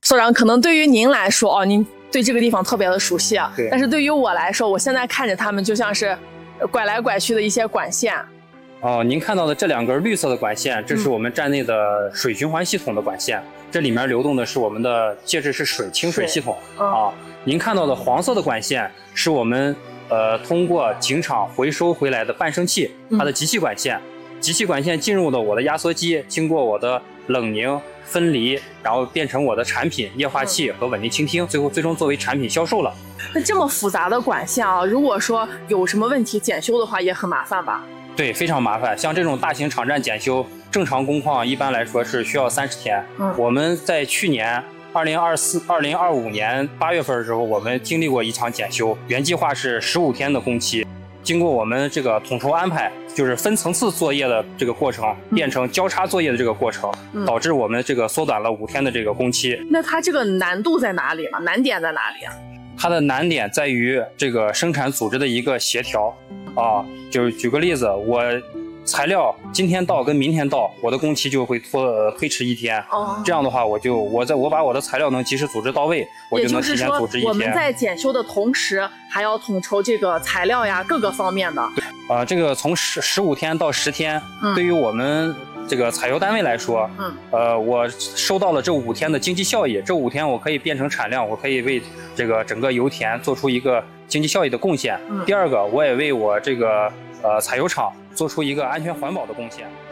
所长，可能对于您来说，您对这个地方特别的熟悉啊。但是对于我来说，我现在看着它们就像是拐来拐去的一些管线。 您看到的这2根绿色的管线，这是我们站内的水循环系统的管线，这里面流动的是我们的介质式水清水系统啊。您看到的黄色的管线是我们通过井场回收回来的半升气，它的集气管线。集气管线进入了我的压缩机，经过我的冷凝分离，然后变成我的产品液化气和稳定倾听，最终作为产品销售了。 那这么复杂的管线啊，如果说有什么问题检修的话，也很麻烦吧？ 对，非常麻烦。像这种大型场站检修，正常工况一般来说是需要30天。我们在去年2025年8月份的时候，我们经历过一场检修，原计划是15天的工期。经过我们这个统筹安排，就是分层次作业的这个过程，变成交叉作业的这个过程，导致我们这个缩短了5天的这个工期。 那它这个难度在哪里呢？难点在哪里啊？ 它的难点在于这个生产组织的一个协调啊。就是举个例子，我材料今天到跟明天到，我的工期就会推迟1天。这样的话，我把我的材料能及时组织到位，我就能提前组织1天。 我们在检修的同时，还要统筹这个材料呀各个方面的。 这个从15天到10天，对于我们这个采油单位来说，我收到了这5天的经济效益，这5天我可以变成产量，我可以为这个整个油田做出一个经济效益的贡献。第二个，我也为我这个采油厂做出一个安全环保的贡献。